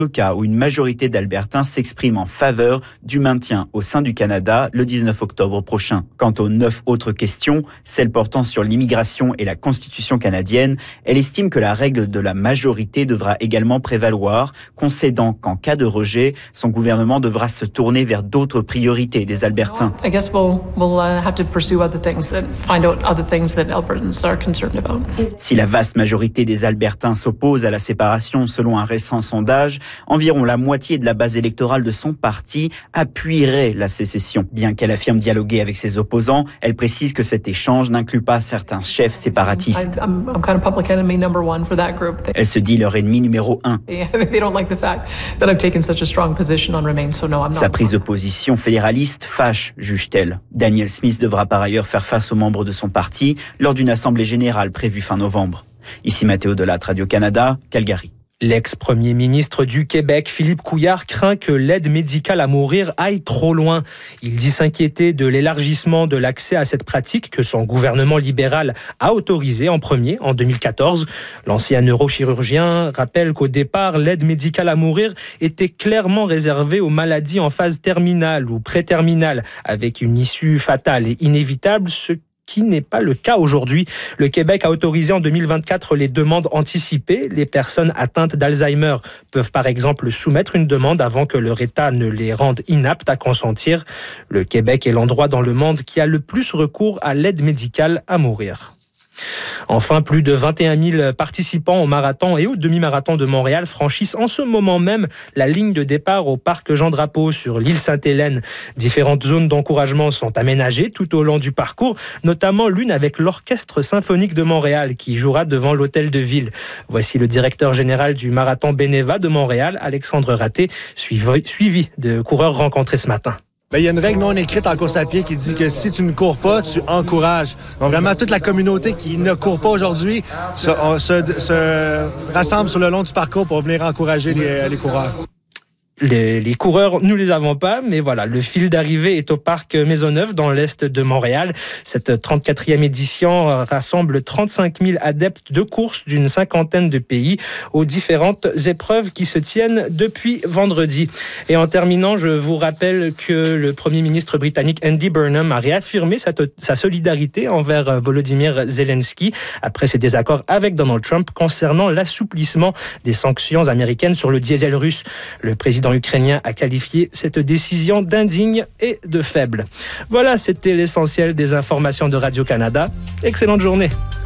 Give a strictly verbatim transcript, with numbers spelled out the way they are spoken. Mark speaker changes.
Speaker 1: Au cas où une majorité d'Albertains s'exprime en faveur du maintien au sein du Canada le dix-neuf octobre prochain. Quant aux neuf autres questions, celle portant sur l'immigration et la Constitution canadienne, elle estime que la règle de la majorité devra également prévaloir, concédant qu'en cas de rejet, son gouvernement devra se tourner vers d'autres priorités des Albertains.
Speaker 2: I guess we'll, we'll uh, have to pursue other things that find out other things that Albertans are concerned about.
Speaker 1: Si la vaste majorité des Albertains s'oppose à la séparation selon un récent sondage, environ la moitié de la base électorale de son parti appuierait la sécession. Bien qu'elle affirme dialoguer avec ses opposants, elle précise que cet échange n'inclut pas certains chefs séparatistes. Elle se dit leur ennemi numéro un. Sa prise de position fédéraliste fâche, juge-t-elle. Danielle Smith devra par ailleurs faire face aux membres de son parti lors d'une assemblée générale prévue fin novembre. Ici Mathéo Delatte, Radio-Canada, Calgary.
Speaker 3: L'ex-premier ministre du Québec, Philippe Couillard, craint que l'aide médicale à mourir aille trop loin. Il dit s'inquiéter de l'élargissement de l'accès à cette pratique que son gouvernement libéral a autorisé en premier, en deux mille quatorze. L'ancien neurochirurgien rappelle qu'au départ, l'aide médicale à mourir était clairement réservée aux maladies en phase terminale ou pré-terminale, avec une issue fatale et inévitable, ce qui n'est pas le cas aujourd'hui. Le Québec a autorisé en deux mille vingt-quatre les demandes anticipées. Les personnes atteintes d'Alzheimer peuvent par exemple soumettre une demande avant que leur état ne les rende inaptes à consentir. Le Québec est l'endroit dans le monde qui a le plus recours à l'aide médicale à mourir. Enfin, plus de vingt et un mille participants au marathon et au demi-marathon de Montréal franchissent en ce moment même la ligne de départ au parc Jean-Drapeau sur l'île Sainte-Hélène. Différentes zones d'encouragement sont aménagées tout au long du parcours, notamment l'une avec l'Orchestre symphonique de Montréal qui jouera devant l'Hôtel de Ville. Voici le directeur général du marathon Beneva de Montréal, Alexandre Raté, suivi, suivi de coureurs rencontrés ce matin.
Speaker 4: Bien, il y a une règle non écrite en course à pied qui dit que si tu ne cours pas, tu encourages. Donc vraiment, toute la communauté qui ne court pas aujourd'hui se, se, se rassemble sur le long du parcours pour venir encourager les, les coureurs.
Speaker 3: Les, les coureurs, nous les avons pas, mais voilà, le fil d'arrivée est au parc Maisonneuve dans l'est de Montréal. Cette trente-quatrième édition rassemble trente-cinq mille adeptes de course d'une cinquantaine de pays aux différentes épreuves qui se tiennent depuis vendredi. Et en terminant, je vous rappelle que le Premier ministre britannique Andy Burnham a réaffirmé sa, sa solidarité envers Volodymyr Zelensky après ses désaccords avec Donald Trump concernant l'assouplissement des sanctions américaines sur le diesel russe. Le président ukrainien a qualifié cette décision d'indigne et de faible. Voilà, c'était l'essentiel des informations de Radio-Canada. Excellente journée.